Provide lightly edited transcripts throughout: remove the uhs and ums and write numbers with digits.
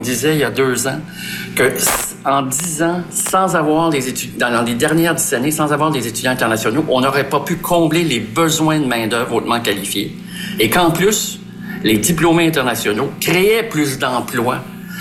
disait il y a 2 ans que en 10 ans, sans avoir des étudiants, dans les dernières 10 années, sans avoir des étudiants internationaux, on n'aurait pas pu combler les besoins de main-d'œuvre hautement qualifiée. Et qu'en plus, les diplômés internationaux créaient plus d'emplois.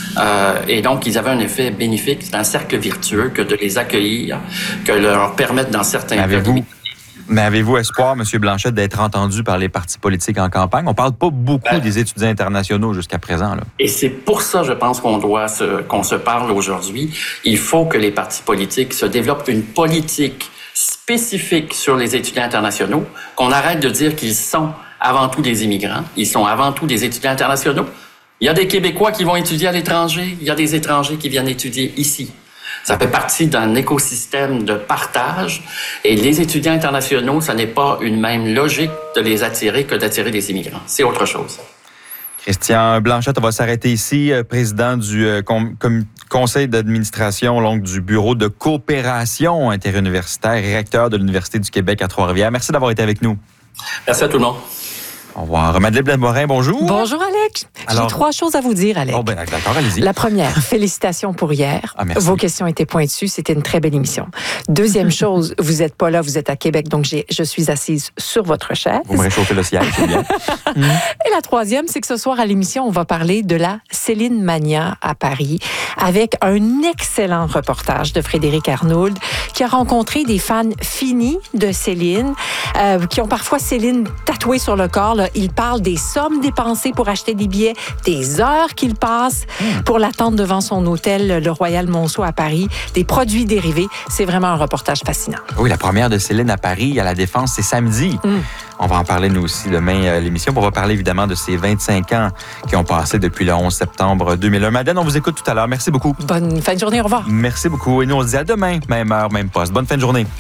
Et donc, ils avaient un effet bénéfique. C'est un cercle vertueux que de les accueillir, que leur permettre dans certains cas. Mais avez-vous espoir, M. Blanchette, d'être entendu par les partis politiques en campagne? On ne parle pas beaucoup des étudiants internationaux jusqu'à présent. Là. Et c'est pour ça, je pense, qu'on se parle aujourd'hui. Il faut que les partis politiques se développent une politique spécifique sur les étudiants internationaux, qu'on arrête de dire qu'ils sont avant tout des immigrants, ils sont avant tout des étudiants internationaux. Il y a des Québécois qui vont étudier à l'étranger, il y a des étrangers qui viennent étudier ici. Ça fait partie d'un écosystème de partage. Et les étudiants internationaux, ça n'est pas une même logique de les attirer que d'attirer des immigrants. C'est autre chose. Christian Blanchette, on va s'arrêter ici, président du conseil d'administration donc, du bureau de coopération interuniversitaire et recteur de l'Université du Québec à Trois-Rivières. Merci d'avoir été avec nous. Merci à tout le monde. Au revoir. Madeleine Blais-Morin, bonjour. Bonjour, Alex. J'ai 3 choses à vous dire, Alex. Oh, d'accord, allez-y. La première, félicitations pour hier. Merci. Vos questions étaient pointues. C'était une très belle émission. Deuxième chose, vous n'êtes pas là, vous êtes à Québec, donc je suis assise sur votre chaise. Vous me réchauffez le siège, c'est bien. Et la troisième, c'est que ce soir à l'émission, on va parler de la Céline Mania à Paris avec un excellent reportage de Frédéric Arnould qui a rencontré des fans finis de Céline, qui ont parfois Céline tatouée sur le corps. Là. Il parle des sommes dépensées pour acheter des billets, des heures qu'il passe pour l'attendre devant son hôtel, le Royal Monceau à Paris, des produits dérivés. C'est vraiment un reportage fascinant. Oui, la première de Céline à Paris, à la Défense, c'est samedi. On va en parler, nous aussi, demain à l'émission. On va parler, évidemment, de ces 25 ans qui ont passé depuis le 11 septembre 2001. Madeleine, on vous écoute tout à l'heure. Merci beaucoup. Bonne fin de journée. Au revoir. Merci beaucoup. Et nous, on se dit à demain, même heure, même poste. Bonne fin de journée.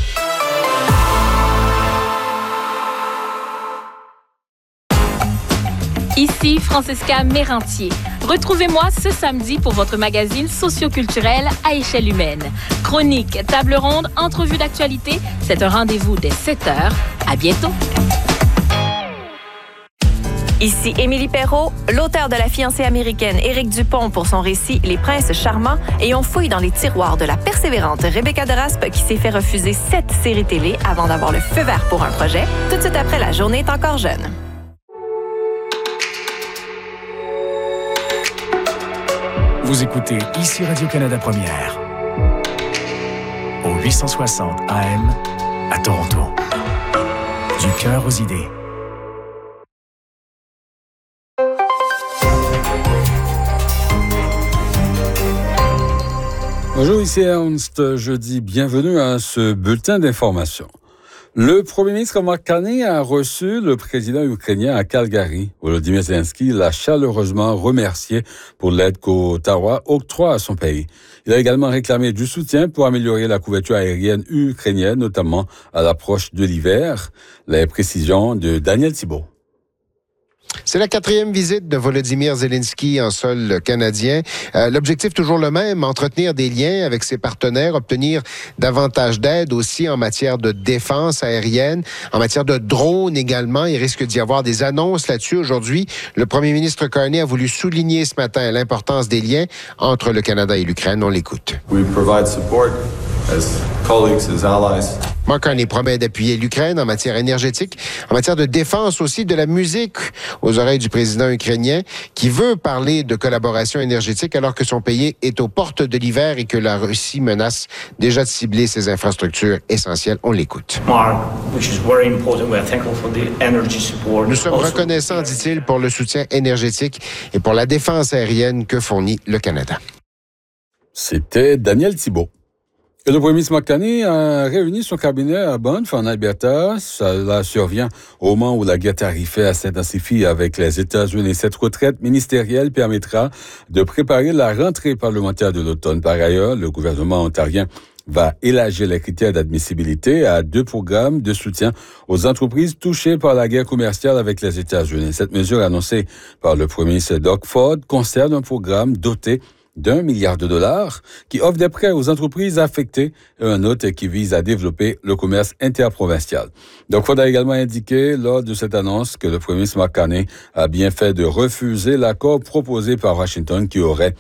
Ici Francesca Mérantier. Retrouvez-moi ce samedi pour votre magazine socioculturel à échelle humaine. Chronique, table ronde, entrevue d'actualité. C'est un rendez-vous dès 7h. À bientôt. Ici Émilie Perrault, l'auteur de La fiancée américaine Éric Dupont pour son récit Les princes charmants, et on fouille dans les tiroirs de la persévérante Rebecca Deraspe qui s'est fait refuser 7 séries télé avant d'avoir le feu vert pour un projet. Tout de suite après, La journée est encore jeune. Vous écoutez ici Radio-Canada Première au 860 AM à Toronto. Du cœur aux idées. Bonjour, ici Ernst. Je dis bienvenue à ce bulletin d'information. Le premier ministre Mark Carney a reçu le président ukrainien à Calgary. Volodymyr Zelensky l'a chaleureusement remercié pour l'aide qu'Ottawa octroie à son pays. Il a également réclamé du soutien pour améliorer la couverture aérienne ukrainienne, notamment à l'approche de l'hiver. Les précisions de Daniel Thibault. C'est la 4e visite de Volodymyr Zelensky en sol canadien. L'objectif toujours le même, entretenir des liens avec ses partenaires, obtenir davantage d'aide aussi en matière de défense aérienne, en matière de drones également. Il risque d'y avoir des annonces là-dessus. Aujourd'hui, le premier ministre Carney a voulu souligner ce matin l'importance des liens entre le Canada et l'Ukraine. On l'écoute. We provide support as colleagues, as allies. Mark Carney promet d'appuyer l'Ukraine en matière énergétique, en matière de défense aussi, de la musique aux oreilles du président ukrainien qui veut parler de collaboration énergétique alors que son pays est aux portes de l'hiver et que la Russie menace déjà de cibler ses infrastructures essentielles. On l'écoute. Nous sommes reconnaissants, dit-il, pour le soutien énergétique et pour la défense aérienne que fournit le Canada. C'était Daniel Thibault. Et le premier ministre Mark Carney a réuni son cabinet à Banff, en Alberta. Cela survient au moment où la guerre tarifaire s'intensifie avec les États-Unis. Cette retraite ministérielle permettra de préparer la rentrée parlementaire de l'automne. Par ailleurs, le gouvernement ontarien va élargir les critères d'admissibilité à 2 programmes de soutien aux entreprises touchées par la guerre commerciale avec les États-Unis. Cette mesure annoncée par le premier ministre Doug Ford concerne un programme doté d'1 milliard de dollars qui offre des prêts aux entreprises affectées et un autre qui vise à développer le commerce interprovincial. Donc, il faudra également indiquer lors de cette annonce que le premier ministre Mark Carney a bien fait de refuser l'accord proposé par Washington qui aurait